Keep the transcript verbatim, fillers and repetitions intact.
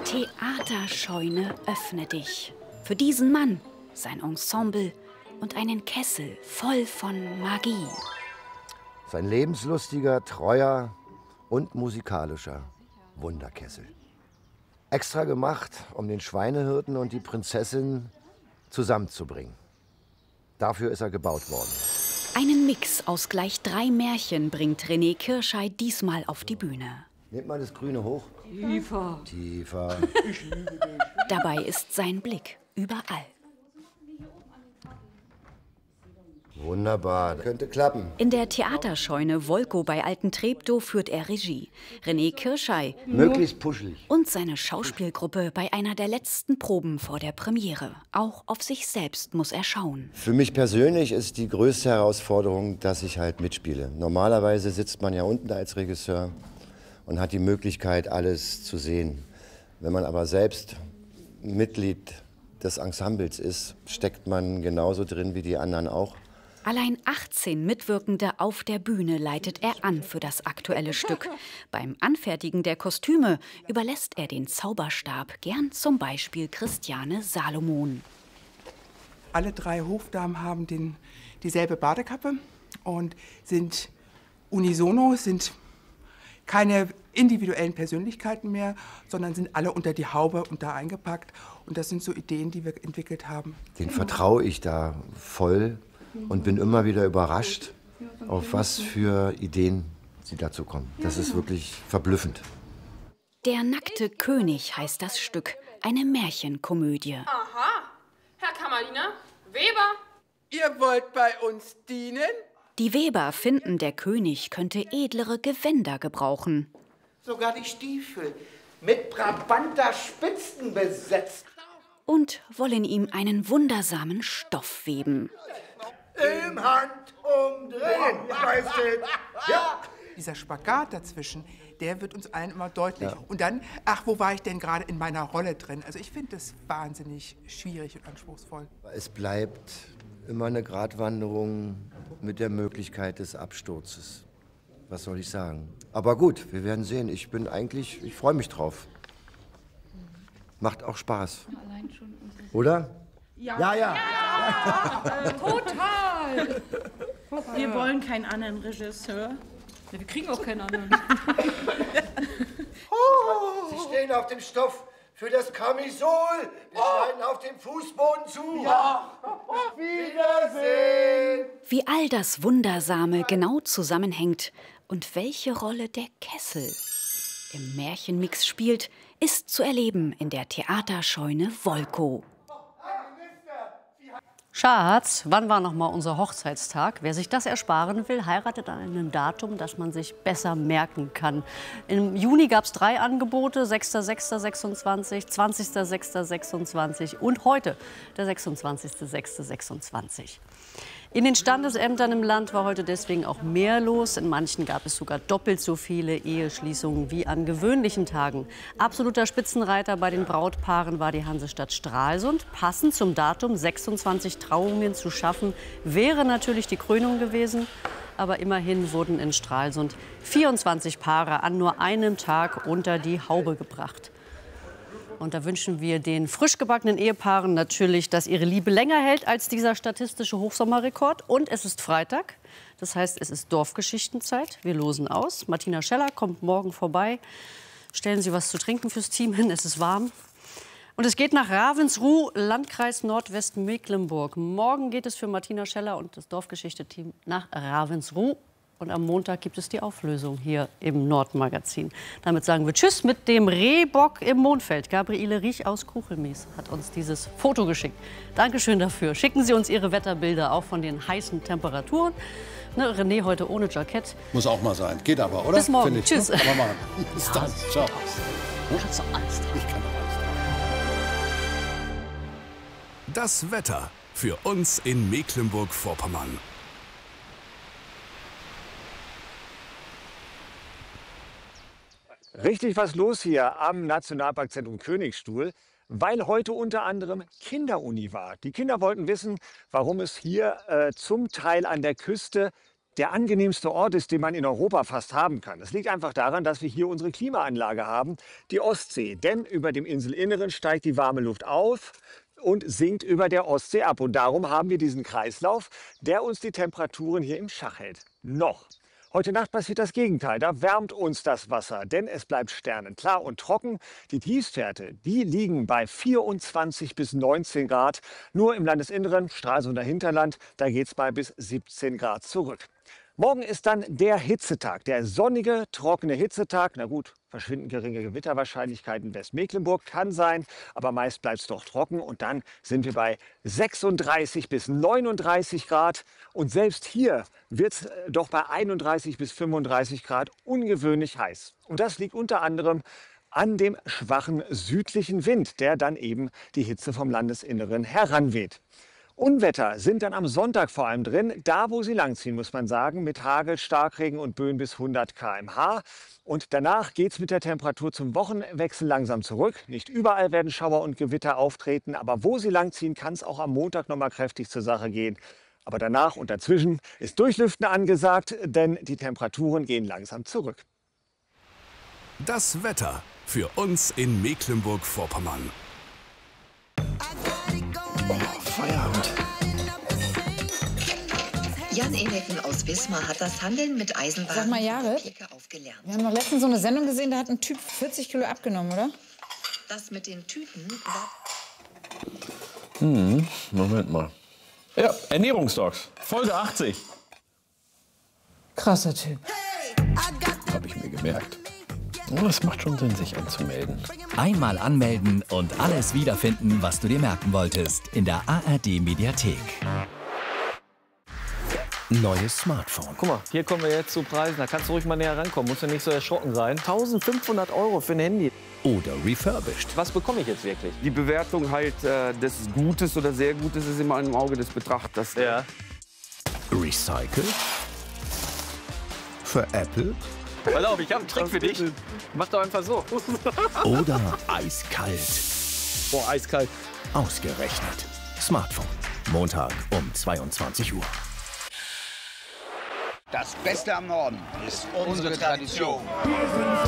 Theaterscheune, öffne dich. Für diesen Mann, sein Ensemble und einen Kessel voll von Magie. Sein lebenslustiger, treuer und musikalischer Wunderkessel. Extra gemacht, um den Schweinehirten und die Prinzessin zusammenzubringen. Dafür ist er gebaut worden. Einen Mix aus gleich drei Märchen bringt René Kirschei diesmal auf die Bühne. Nehmt mal das Grüne hoch. Tiefer. Tiefer. Ich liebe dich. Dabei ist sein Blick überall. Wunderbar, könnte klappen. In der Theaterscheune Wolko bei Alten Treptow führt er Regie. René Kirschei Möglichst puschelig. und seine Schauspielgruppe bei einer der letzten Proben vor der Premiere. Auch auf sich selbst muss er schauen. Für mich persönlich ist die größte Herausforderung, dass ich halt mitspiele. Normalerweise sitzt man ja unten als Regisseur und hat die Möglichkeit, alles zu sehen. Wenn man aber selbst Mitglied des Ensembles ist, steckt man genauso drin wie die anderen auch. Allein achtzehn Mitwirkende auf der Bühne leitet er an für das aktuelle Stück. Beim Anfertigen der Kostüme überlässt er den Zauberstab gern zum Beispiel Christiane Salomon. Alle drei Hofdamen haben den, dieselbe Badekappe und sind unisono, sind keine individuellen Persönlichkeiten mehr, sondern sind alle unter die Haube und da eingepackt. Und das sind so Ideen, die wir entwickelt haben. Den vertraue ich da voll und bin immer wieder überrascht, auf was für Ideen sie dazu kommen. Das ist wirklich verblüffend. Der nackte König heißt das Stück, eine Märchenkomödie. Aha, Herr Kammerliner, Weber. Ihr wollt bei uns dienen? Die Weber finden, der König könnte edlere Gewänder gebrauchen. Sogar die Stiefel mit Brabanter Spitzen besetzt. Und wollen ihm einen wundersamen Stoff weben. Im Hand umdrehen, Majestät. Ja. Dieser Spagat dazwischen, der wird uns allen immer deutlich. Ja. Und dann, ach, wo war ich denn gerade in meiner Rolle drin? Also ich finde das wahnsinnig schwierig und anspruchsvoll. Es bleibt immer eine Gratwanderung mit der Möglichkeit des Absturzes. Was soll ich sagen? Aber gut, wir werden sehen. Ich bin eigentlich, ich freue mich drauf. Macht auch Spaß. Oder? Ja, ja. ja. ja. Äh, total. Wir wollen keinen anderen Regisseur. Wir kriegen auch keinen anderen. Oh. Sie stehen auf dem Stoff für das Kamisol. Wir oh. schneiden auf dem Fußboden zu. Ja. Wiedersehen. Wie all das Wundersame genau zusammenhängt und welche Rolle der Kessel im Märchenmix spielt, ist zu erleben in der Theaterscheune Wolko. Schatz, wann war noch mal unser Hochzeitstag? Wer sich das ersparen will, heiratet an einem Datum, das man sich besser merken kann. Im Juni gab es drei Angebote, sechster sechster sechsundzwanzig, zwanzigster sechster sechsundzwanzig und heute der sechsundzwanzigster sechster sechsundzwanzig. In den Standesämtern im Land war heute deswegen auch mehr los. In manchen gab es sogar doppelt so viele Eheschließungen wie an gewöhnlichen Tagen. Absoluter Spitzenreiter bei den Brautpaaren war die Hansestadt Stralsund. Passend zum Datum sechsundzwanzig Trauungen zu schaffen, wäre natürlich die Krönung gewesen. Aber immerhin wurden in Stralsund vierundzwanzig Paare an nur einem Tag unter die Haube gebracht. Und da wünschen wir den frisch gebackenen Ehepaaren natürlich, dass ihre Liebe länger hält als dieser statistische Hochsommerrekord. Und es ist Freitag, das heißt, es ist Dorfgeschichtenzeit. Wir losen aus. Martina Scheller kommt morgen vorbei. Stellen Sie was zu trinken fürs Team hin, es ist warm. Und es geht nach Ravensruh, Landkreis Nordwestmecklenburg. Morgen geht es für Martina Scheller und das Dorfgeschichte-Team nach Ravensruh. Und am Montag gibt es die Auflösung hier im Nordmagazin. Damit sagen wir Tschüss mit dem Rehbock im Mondfeld. Gabriele Riech aus Kuchelmies hat uns dieses Foto geschickt. Dankeschön dafür. Schicken Sie uns Ihre Wetterbilder auch von den heißen Temperaturen. Ne, René heute ohne Jackett. Muss auch mal sein. Geht aber, oder? Bis morgen. Ich, Tschüss. Ne? Aber machen. Bis dann. Ciao. Kannst du alles Ich kann doch alles. Das Wetter für uns in Mecklenburg-Vorpommern. Richtig was los hier am Nationalparkzentrum Königstuhl, weil heute unter anderem Kinderuni war. Die Kinder wollten wissen, warum es hier äh, zum Teil an der Küste der angenehmste Ort ist, den man in Europa fast haben kann. Das liegt einfach daran, dass wir hier unsere Klimaanlage haben, die Ostsee. Denn über dem Inselinneren steigt die warme Luft auf und sinkt über der Ostsee ab. Und darum haben wir diesen Kreislauf, der uns die Temperaturen hier im Schach hält. Noch. Heute Nacht passiert das Gegenteil. Da wärmt uns das Wasser, denn es bleibt sternenklar und trocken. Die Tiefstwerte, die liegen bei vierundzwanzig bis neunzehn Grad. Nur im Landesinneren, Stralsunder Hinterland, da geht es mal bis siebzehn Grad zurück. Morgen ist dann der Hitzetag, der sonnige, trockene Hitzetag. Na gut, verschwinden geringe Gewitterwahrscheinlichkeiten in Westmecklenburg, kann sein, aber meist bleibt es doch trocken. Und dann sind wir bei sechsunddreißig bis neununddreißig Grad. Und selbst hier wird es doch bei einunddreißig bis fünfunddreißig Grad ungewöhnlich heiß. Und das liegt unter anderem an dem schwachen südlichen Wind, der dann eben die Hitze vom Landesinneren heranweht. Unwetter sind dann am Sonntag vor allem drin, da wo sie langziehen, muss man sagen, mit Hagel, Starkregen und Böen bis hundert Kilometer pro Stunde. Und danach geht es mit der Temperatur zum Wochenwechsel langsam zurück. Nicht überall werden Schauer und Gewitter auftreten, aber wo sie langziehen, kann es auch am Montag noch mal kräftig zur Sache gehen. Aber danach und dazwischen ist Durchlüften angesagt, denn die Temperaturen gehen langsam zurück. Das Wetter für uns in Mecklenburg-Vorpommern. Feierabend. Jan Enecken aus Wismar hat das Handeln mit Eisenbahn Sag mal, Jared, aufgelernt. wir haben noch letztens so eine Sendung gesehen, da hat ein Typ vierzig Kilo abgenommen, oder? Das mit den Tüten war... Hm, Moment mal. Ja, Ernährungsdocs, Folge achtzig. Krasser Typ. Hab ich mir gemerkt. Oh, es macht schon Sinn, sich anzumelden. Einmal anmelden und alles wiederfinden, was du dir merken wolltest. In der A R D-Mediathek. Neues Smartphone. Guck mal, hier kommen wir jetzt zu Preisen. Da kannst du ruhig mal näher rankommen. Musst du nicht so erschrocken sein. eintausendfünfhundert Euro für ein Handy. Oder refurbished. Was bekomme ich jetzt wirklich? Die Bewertung halt äh, des Gutes oder sehr Gutes ist immer im Auge des Betrachters. Ja. Recycelt. Für Apple. Pass auf, ich habe einen Trick für dich. Mach doch einfach so. Oder eiskalt. Boah, eiskalt. Ausgerechnet. Smartphone. Montag um zweiundzwanzig Uhr. Das Beste am Norden ist unsere Tradition.